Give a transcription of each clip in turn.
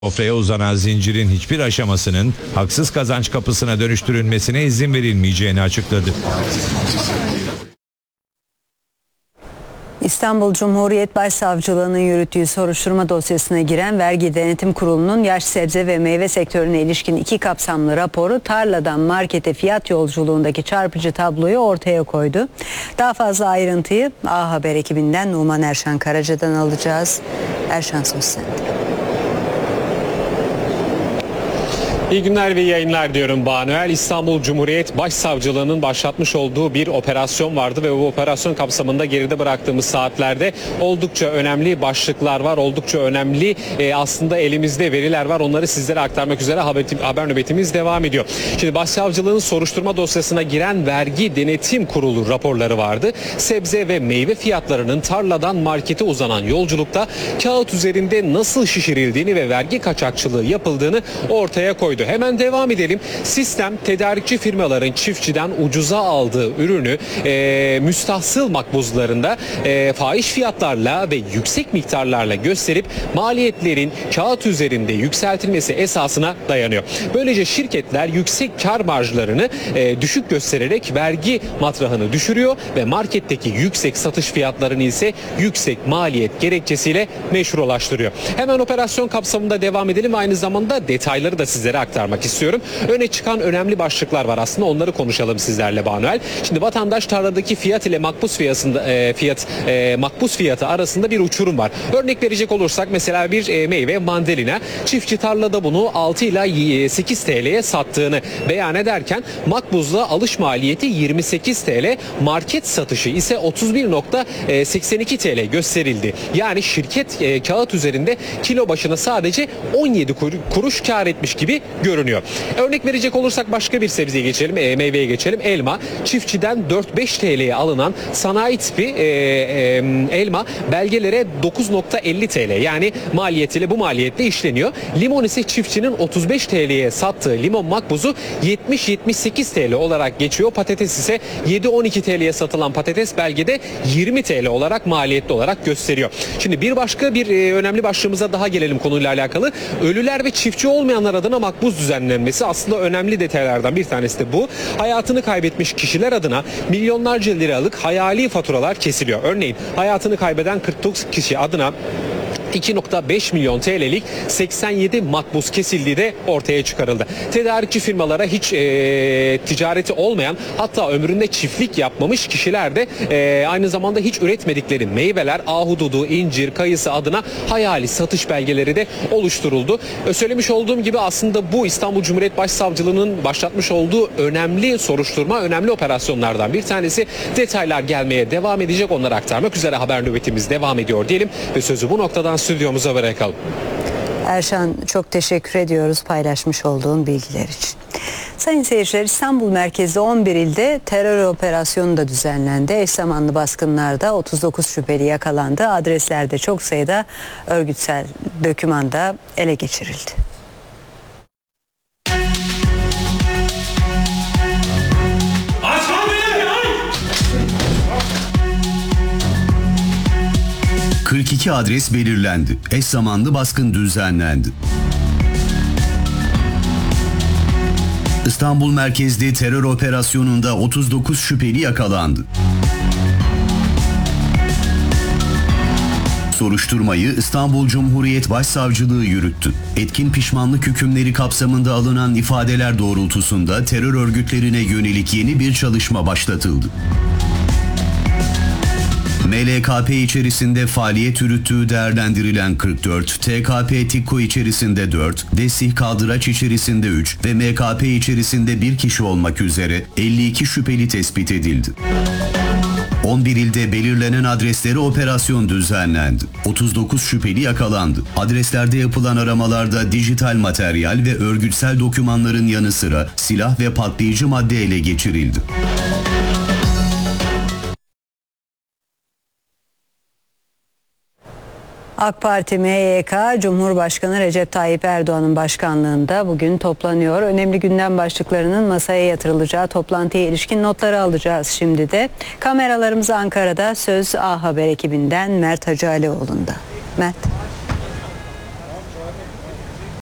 Sofraya uzanan zincirin hiçbir aşamasının haksız kazanç kapısına dönüştürülmesine izin verilmeyeceğini açıkladı. İstanbul Cumhuriyet Başsavcılığı'nın yürüttüğü soruşturma dosyasına giren Vergi Denetim Kurulu'nun yaş sebze ve meyve sektörüne ilişkin 2 kapsamlı raporu tarladan markete fiyat yolculuğundaki çarpıcı tabloyu ortaya koydu. Daha fazla ayrıntıyı A Haber ekibinden Numan Erşan Karaca'dan alacağız. Erşan, söz sende. İyi günler ve yayınlar diyorum Banuel. İstanbul Cumhuriyet Başsavcılığı'nın başlatmış olduğu bir operasyon vardı ve bu operasyon kapsamında geride bıraktığımız saatlerde oldukça önemli başlıklar var. Oldukça önemli aslında elimizde veriler var. Onları sizlere aktarmak üzere haber nöbetimiz devam ediyor. Şimdi Başsavcılığın soruşturma dosyasına giren Vergi Denetim Kurulu raporları vardı. Sebze ve meyve fiyatlarının tarladan markete uzanan yolculukta kağıt üzerinde nasıl şişirildiğini ve vergi kaçakçılığı yapıldığını ortaya koydu. Hemen devam edelim. Sistem tedarikçi firmaların çiftçiden ucuza aldığı ürünü müstahsıl makbuzlarında fahiş fiyatlarla ve yüksek miktarlarla gösterip maliyetlerin kağıt üzerinde yükseltilmesi esasına dayanıyor. Böylece şirketler yüksek kar marjlarını düşük göstererek vergi matrahını düşürüyor ve marketteki yüksek satış fiyatlarını ise yüksek maliyet gerekçesiyle meşrulaştırıyor. Hemen operasyon kapsamında devam edelim. Aynı zamanda detayları da sizlere aktarmak istiyorum. Öne çıkan önemli başlıklar var aslında, onları konuşalım sizlerle Banuel. Şimdi vatandaş tarladaki fiyat ile makbuz fiyatı arasında bir uçurum var. Örnek verecek olursak mesela bir meyve mandalina, çiftçi tarlada bunu 6 ila 8 TL'ye sattığını beyan ederken makbuzla alış maliyeti 28 TL, market satışı ise 31.82 TL gösterildi. Yani şirket kağıt üzerinde kilo başına sadece 17 kuruş kar etmiş gibi görünüyor. Örnek verecek olursak başka bir sebzeye geçelim, meyveye geçelim. Elma, çiftçiden 4-5 TL'ye alınan sanayi tipi elma belgelere 9.50 TL, yani maliyetiyle, bu maliyetle işleniyor. Limon ise çiftçinin 35 TL'ye sattığı limon makbuzu 70-78 TL olarak geçiyor. Patates ise 7-12 TL'ye satılan patates belgede 20 TL olarak maliyetli olarak gösteriyor. Şimdi bir önemli başlığımıza daha gelelim konuyla alakalı. Ölüler ve çiftçi olmayanlar adına makbuz düzenlenmesi aslında önemli detaylardan bir tanesi de bu. Hayatını kaybetmiş kişiler adına milyonlarca liralık hayali faturalar kesiliyor. Örneğin hayatını kaybeden 49 kişi adına 2.5 milyon TL'lik 87 makbuz kesildiği de ortaya çıkarıldı. Tedarikçi firmalara hiç ticareti olmayan, hatta ömründe çiftlik yapmamış kişiler de aynı zamanda hiç üretmedikleri meyveler, ahududu, incir, kayısı adına hayali satış belgeleri de oluşturuldu. Söylemiş olduğum gibi aslında bu İstanbul Cumhuriyet Başsavcılığı'nın başlatmış olduğu önemli soruşturma, önemli operasyonlardan bir tanesi. Detaylar gelmeye devam edecek. Onları aktarmak üzere haber nöbetimiz devam ediyor diyelim ve sözü bu noktadan stüdyomuza bırakalım. Erşan, çok teşekkür ediyoruz paylaşmış olduğun bilgiler için. Sayın seyirciler, İstanbul merkezli 11 ilde terör operasyonu da düzenlendi. Eş zamanlı baskınlarda 39 şüpheli yakalandı. Adreslerde çok sayıda örgütsel doküman da ele geçirildi. ...42 adres belirlendi. Eş zamanlı baskın düzenlendi. İstanbul merkezli terör operasyonunda 39 şüpheli yakalandı. Soruşturmayı İstanbul Cumhuriyet Başsavcılığı yürüttü. Etkin pişmanlık hükümleri kapsamında alınan ifadeler doğrultusunda terör örgütlerine yönelik yeni bir çalışma başlatıldı. MLKP içerisinde faaliyet yürüttüğü değerlendirilen 44, TKP TİKKO içerisinde 4, Desih Kaldıraç içerisinde 3 ve MKP içerisinde 1 kişi olmak üzere 52 şüpheli tespit edildi. 11 ilde belirlenen adreslere operasyon düzenlendi. 39 şüpheli yakalandı. Adreslerde yapılan aramalarda dijital materyal ve örgütsel dokümanların yanı sıra silah ve patlayıcı madde ele geçirildi. AK Parti MYK, Cumhurbaşkanı Recep Tayyip Erdoğan'ın başkanlığında bugün toplanıyor. Önemli gündem başlıklarının masaya yatırılacağı toplantıya ilişkin notları alacağız şimdi de. Kameralarımız Ankara'da, söz A Haber ekibinden Mert Hacıalioğlu'nda. Mert.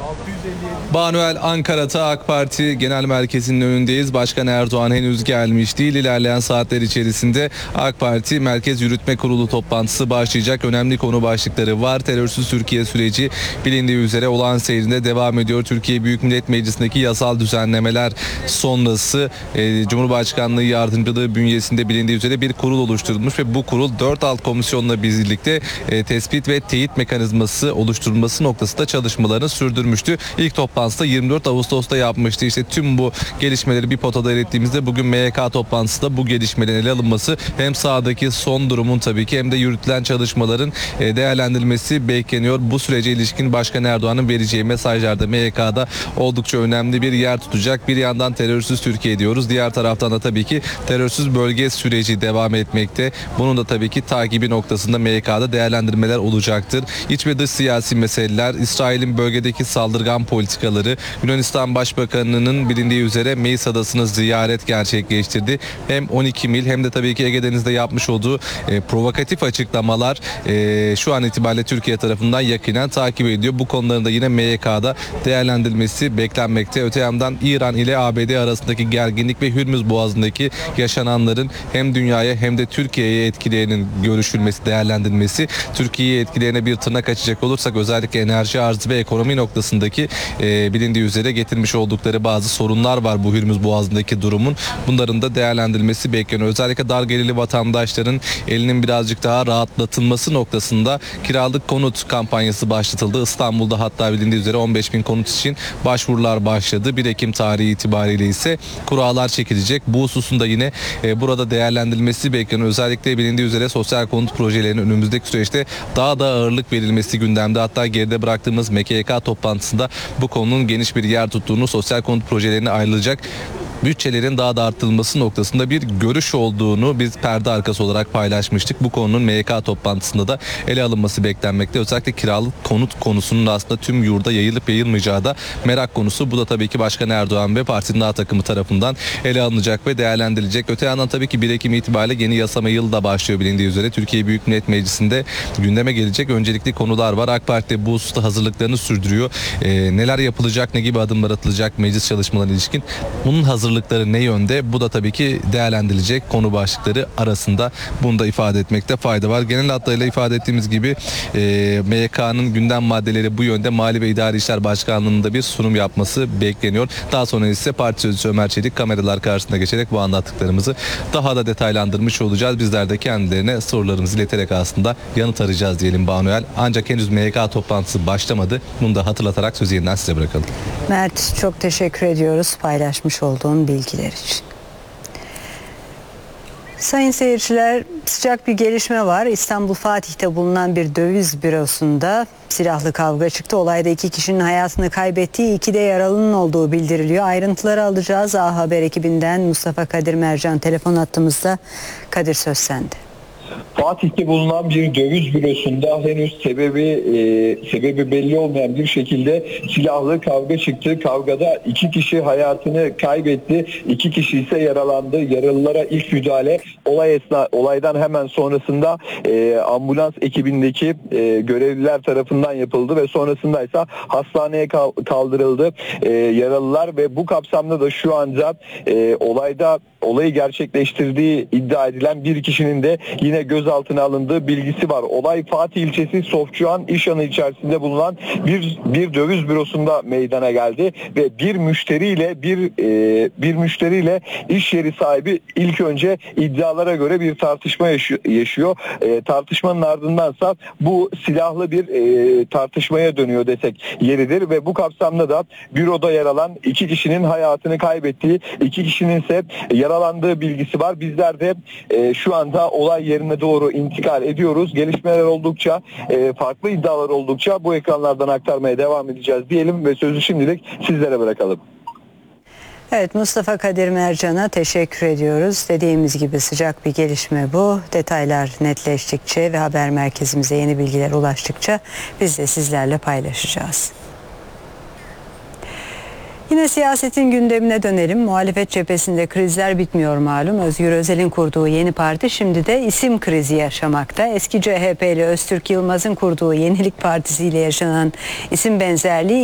Banuel, Ankara'da AK Parti Genel Merkezi'nin önündeyiz. Başkan Erdoğan henüz gelmiş değil. İlerleyen saatler içerisinde AK Parti Merkez Yürütme Kurulu toplantısı başlayacak. Önemli konu başlıkları var. Terörsüz Türkiye süreci bilindiği üzere olağan seyrinde devam ediyor. Türkiye Büyük Millet Meclisi'ndeki yasal düzenlemeler sonrası Cumhurbaşkanlığı yardımcılığı bünyesinde bilindiği üzere bir kurul oluşturulmuş ve bu kurul 4 alt komisyonla birlikte tespit ve teyit mekanizması oluşturulması noktasında çalışmalarını sürdürmüştü. İlk toplantıda 24 Ağustos'ta yapmıştı. İşte tüm bu gelişmeleri bir potada erittiğimizde bugün MYK toplantısında bu gelişmelerin ele alınması, hem sahadaki son durumun tabii ki hem de yürütülen çalışmaların değerlendirilmesi bekleniyor. Bu sürece ilişkin Başkan Erdoğan'ın vereceği mesajlarda MYK'da oldukça önemli bir yer tutacak. Bir yandan terörsüz Türkiye diyoruz. Diğer taraftan da tabii ki terörsüz bölge süreci devam etmekte. Bunun da tabii ki takibi noktasında MYK'da değerlendirmeler olacaktır. İç ve dış siyasi meseleler, İsrail'in bölgedeki saldırgan politikaları, Yunanistan Başbakanı'nın bilindiği üzere Meis Adası'nı ziyaret gerçekleştirdi. Hem 12 mil hem de tabii ki Ege Denizi'nde yapmış olduğu provokatif açıklamalar şu an itibariyle Türkiye tarafından yakinen takip ediliyor. Bu konuların da yine MYK'da değerlendirilmesi beklenmekte. Öte yandan İran ile ABD arasındaki gerginlik ve Hürmüz Boğazı'ndaki yaşananların hem dünyaya hem de Türkiye'ye etkilerinin görüşülmesi, değerlendirilmesi, Türkiye'ye etkilerine bir tırnak açacak olursak özellikle enerji arzı ve ekonomi noktasındaki bilindiği üzere getirmiş oldukları bazı sorunlar var bu Hürmüz Boğazı'ndaki durumun. Bunların da değerlendirilmesi bekleniyor. Özellikle dar gelirli vatandaşların elinin birazcık daha rahatlatılması noktasında kiralık konut kampanyası başlatıldı. İstanbul'da hatta bilindiği üzere 15.000 konut için başvurular başladı. 1 Ekim tarihi itibariyle ise kurallar çekilecek. Bu hususun da yine burada değerlendirilmesi bekleniyor. Özellikle bilindiği üzere sosyal konut projelerinin önümüzdeki süreçte daha da ağırlık verilmesi gündemde. Hatta geride bıraktığımız MKYK toplantısında bu konunun geniş bir yer tuttuğunu, sosyal konut projelerine ayrılacak bütçelerin daha da artırılması noktasında bir görüş olduğunu biz perde arkası olarak paylaşmıştık. Bu konunun MYK toplantısında da ele alınması beklenmekte. Özellikle kiralık konut konusunun aslında tüm yurda yayılıp yayılmayacağı da merak konusu. Bu da tabii ki Başkan Erdoğan ve partinin A takımı tarafından ele alınacak ve değerlendirilecek. Öte yandan tabii ki 1 Ekim itibariyle yeni yasama yılı da başlıyor bilindiği üzere. Türkiye Büyük Millet Meclisi'nde gündeme gelecek öncelikli konular var. AK Parti bu hususta hazırlıklarını sürdürüyor. Neler yapılacak, ne gibi adımlar atılacak meclis çalışmalarına ilişkin? Bunun hazırlıkları ne yönde? Bu da tabii ki değerlendirilecek konu başlıkları arasında. Bunu da ifade etmekte fayda var. Genel hatlarıyla ifade ettiğimiz gibi MYK'nın gündem maddeleri bu yönde. Mali ve İdari İşler Başkanlığı'nda bir sunum yapması bekleniyor. Daha sonra ise parti sözcüsü Ömer Çelik kameralar karşısına geçerek bu anlattıklarımızı daha da detaylandırmış olacağız. Bizler de kendilerine sorularımızı ileterek aslında yanıt arayacağız diyelim Banuel. Ancak henüz MYK toplantısı başlamadı. Bunu da hatırlatarak sözü yeniden size bırakalım. Mert, çok teşekkür ediyoruz paylaşmış olduğun bilgiler için. Sayın seyirciler, sıcak bir gelişme var. İstanbul Fatih'te bulunan bir döviz bürosunda silahlı kavga çıktı. Olayda 2 kişinin hayatını kaybettiği, 2 de yaralının olduğu bildiriliyor. Ayrıntıları alacağız. A Haber ekibinden Mustafa Kadir Mercan telefon hattımızda. Kadir, söz sende. Fatih'te bulunan bir döviz bürosunda henüz sebebi belli olmayan bir şekilde silahlı kavga çıktı. Kavgada 2 kişi hayatını kaybetti. 2 kişi ise yaralandı. Yaralılara ilk müdahale olaydan hemen sonrasında ambulans ekibindeki görevliler tarafından yapıldı ve sonrasında ise hastaneye kaldırıldı yaralılar ve bu kapsamda da şu anda olayı gerçekleştirdiği iddia edilen bir kişinin de yine gözaltına alındığı bilgisi var. Olay Fatih ilçesi Sofçuhan İşhanı içerisinde bulunan bir döviz bürosunda meydana geldi ve bir müşteriyle iş yeri sahibi ilk önce iddialara göre bir tartışma yaşıyor. Tartışmanın ardındansa bu silahlı bir tartışmaya dönüyor desek yeridir ve bu kapsamda da büroda yer alan 2 kişinin hayatını kaybettiği, 2 kişinin ise yaralandığı bilgisi var. Bizler de şu anda olay yerine doğru intikal ediyoruz. Gelişmeler oldukça, farklı iddialar oldukça bu ekranlardan aktarmaya devam edeceğiz diyelim ve sözü şimdilik sizlere bırakalım. Evet, Mustafa Kadir Mercan'a teşekkür ediyoruz. Dediğimiz gibi sıcak bir gelişme bu. Detaylar netleştikçe ve haber merkezimize yeni bilgiler ulaştıkça biz de sizlerle paylaşacağız. Yine siyasetin gündemine dönelim. Muhalefet cephesinde krizler bitmiyor malum. Özgür Özel'in kurduğu yeni parti şimdi de isim krizi yaşamakta. Eski CHP'li Öztürk Yılmaz'ın kurduğu Yenilik Partisi ile yaşanan isim benzerliği